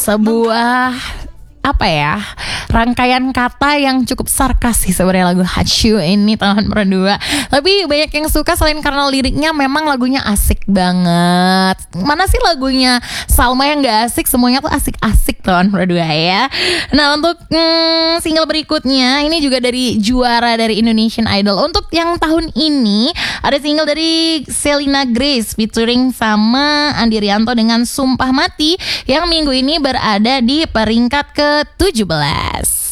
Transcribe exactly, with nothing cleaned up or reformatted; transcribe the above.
sebuah apa ya, rangkaian kata yang cukup sarkas sih sebenarnya lagu Hachu ini tahun berdua. Tapi banyak yang suka selain karena liriknya, memang lagunya asik banget. Mana sih lagunya Salma yang gak asik? Semuanya tuh asik-asik tahun berdua ya. Nah untuk hmm, single berikutnya ini juga dari juara dari Indonesian Idol. Untuk yang tahun ini ada single dari Selena Grace featuring sama Andi Rianto dengan Sumpah Mati yang minggu ini berada di peringkat ke tujuh belas.